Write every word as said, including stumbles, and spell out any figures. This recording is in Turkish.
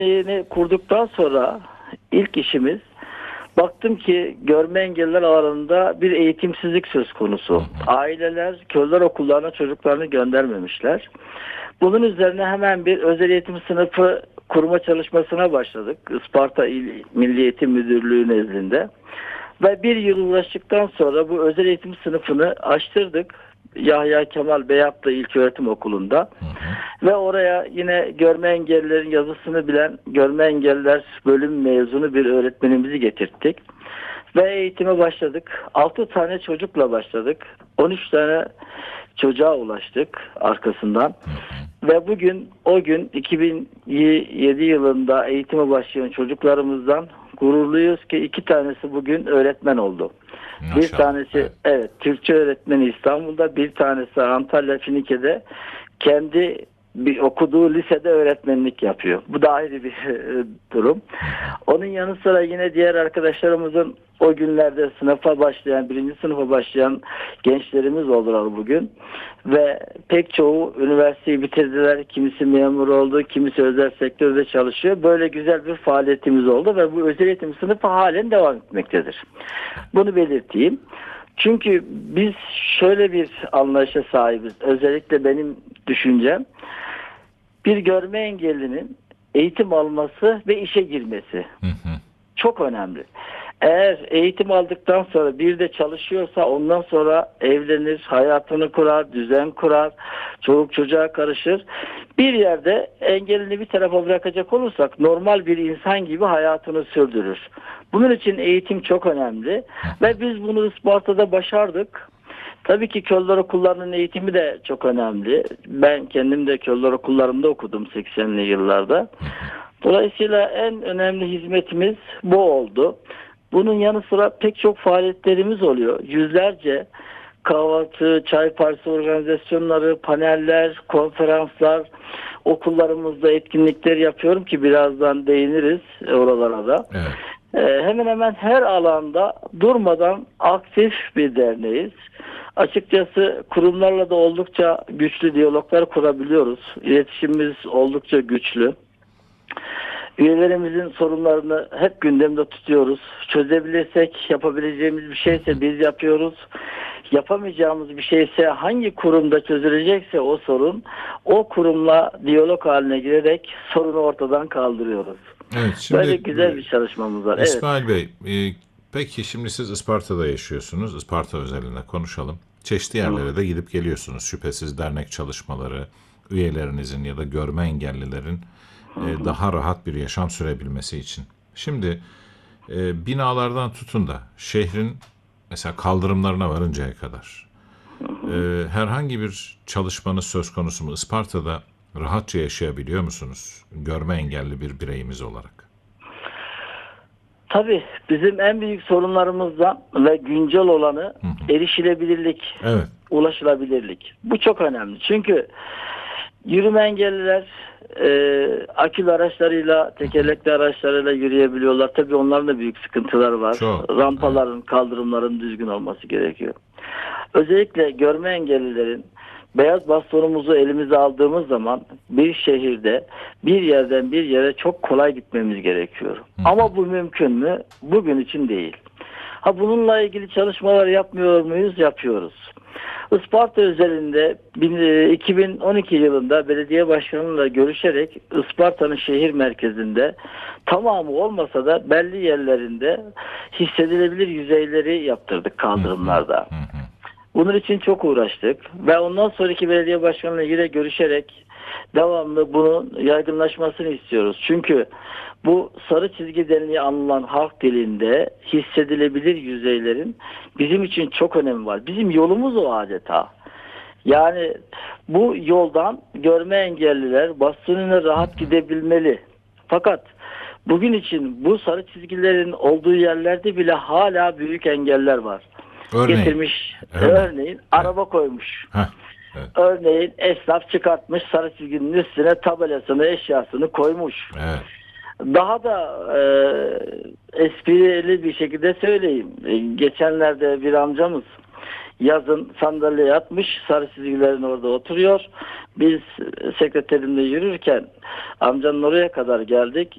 Yeni kurduktan sonra ilk işimiz, baktım ki görme engelliler alanında bir eğitimsizlik söz konusu. Aileler köyler okullarına çocuklarını göndermemişler. Bunun üzerine hemen bir özel eğitim sınıfı kurma çalışmasına başladık. Isparta İl Milli Eğitim Müdürlüğü nezdinde. Ve bir yıl uğraştıktan sonra bu özel eğitim sınıfını açtırdık. Yahya Kemal Beyatlı İlköğretim Okulu'nda. Hı hı. Ve oraya yine görme engellilerin yazısını bilen görme engelliler bölüm mezunu bir öğretmenimizi getirttik. Ve eğitime başladık. altı tane çocukla başladık. on üç tane çocuğa ulaştık arkasından. Hı hı. Ve bugün o gün iki bin yedi yılında eğitime başlayan çocuklarımızdan gururluyuz ki iki tanesi bugün öğretmen oldu. Maşallah. Bir tanesi evet. evet Türkçe öğretmeni İstanbul'da, bir tanesi Antalya Finike'de kendi bir okuduğu lisede öğretmenlik yapıyor. Bu da ayrı bir durum. Onun yanı sıra yine diğer arkadaşlarımızın o günlerde sınıfa başlayan, birinci sınıfa başlayan gençlerimiz oldular bugün. Ve pek çoğu üniversiteyi bitirdiler. Kimisi memur oldu, kimisi özel sektörde çalışıyor. Böyle güzel bir faaliyetimiz oldu ve bu özel eğitim sınıfı halen devam etmektedir. Bunu belirteyim. Çünkü biz şöyle bir anlayışa sahibiz. Özellikle benim düşüncem, bir görme engellinin eğitim alması ve işe girmesi hı hı. çok önemli. Eğer eğitim aldıktan sonra bir de çalışıyorsa ondan sonra evlenir, hayatını kurar, düzen kurar, çoluk çocuğa karışır. Bir yerde engellini bir tarafa bırakacak olursak normal bir insan gibi hayatını sürdürür. Bunun için eğitim çok önemli ve biz bunu Isparta'da başardık. Tabii ki köyler okullarının eğitimi de çok önemli. Ben kendim de köyler okullarında okudum seksenli yıllarda. Dolayısıyla en önemli hizmetimiz bu oldu. Bunun yanı sıra pek çok faaliyetlerimiz oluyor. Yüzlerce kahvaltı, çay partisi organizasyonları, paneller, konferanslar, okullarımızda etkinlikler yapıyorum ki birazdan değiniriz oralara da. Evet. Ee, hemen hemen her alanda durmadan aktif bir derneğiz. Açıkçası kurumlarla da oldukça güçlü diyaloglar kurabiliyoruz. İletişimimiz oldukça güçlü. Üyelerimizin sorunlarını hep gündemde tutuyoruz. Çözebilirsek, yapabileceğimiz bir şeyse biz yapıyoruz. Yapamayacağımız bir şeyse, hangi kurumda çözülecekse o sorun, o kurumla diyalog haline girerek sorunu ortadan kaldırıyoruz. Evet, şimdi böyle güzel bir çalışmamız var. İsmail evet. Bey, e, peki şimdi siz Isparta'da yaşıyorsunuz. Isparta özelinde konuşalım. Çeşitli yerlere de gidip geliyorsunuz. Şüphesiz dernek çalışmaları, üyelerinizin ya da görme engellilerin e, daha rahat bir yaşam sürebilmesi için. Şimdi e, binalardan tutun da şehrin mesela kaldırımlarına varıncaya kadar e, herhangi bir çalışmanız söz konusu mu? Isparta'da rahatça yaşayabiliyor musunuz görme engelli bir bireyimiz olarak? Tabii bizim en büyük sorunlarımızdan ve güncel olanı hı hı. erişilebilirlik, evet. ulaşılabilirlik. Bu çok önemli. Çünkü yürüme engelliler e, akülü araçlarıyla, tekerlekli araçlarıyla yürüyebiliyorlar. Tabii onların da büyük sıkıntıları var. Çok, Rampaların, evet. kaldırımların düzgün olması gerekiyor. Özellikle görme engellilerin beyaz bastonumuzu elimize aldığımız zaman bir şehirde bir yerden bir yere çok kolay gitmemiz gerekiyor. Hı. Ama bu mümkün mü? Bugün için değil. Ha, bununla ilgili çalışmalar yapmıyor muyuz? Yapıyoruz. Isparta özelinde iki bin on iki yılında belediye başkanıyla görüşerek Isparta'nın şehir merkezinde tamamı olmasa da belli yerlerinde hissedilebilir yüzeyleri yaptırdık kaldırımlarda. Hı hı hı. Bunun için çok uğraştık ve ondan sonraki belediye başkanıyla yine görüşerek devamlı bunun yaygınlaşmasını istiyoruz. Çünkü bu sarı çizgi deniliği anılan halk dilinde hissedilebilir yüzeylerin bizim için çok önemi var. Bizim yolumuz o adeta. Yani bu yoldan görme engelliler bastonuyla rahat gidebilmeli. Fakat bugün için bu sarı çizgilerin olduğu yerlerde bile hala büyük engeller var. Örneğin, getirmiş. Örneğin, örneğin evet. araba koymuş. Heh, evet. Örneğin esnaf çıkartmış sarı çizginin üstüne tabelasını, eşyasını koymuş. Evet. Daha da e, esprili bir şekilde söyleyeyim. E, geçenlerde bir amcamız yazın sandalyeye yatmış, sarı çizgilerin orada oturuyor. Biz sekreterimle yürürken amcanın oraya kadar geldik.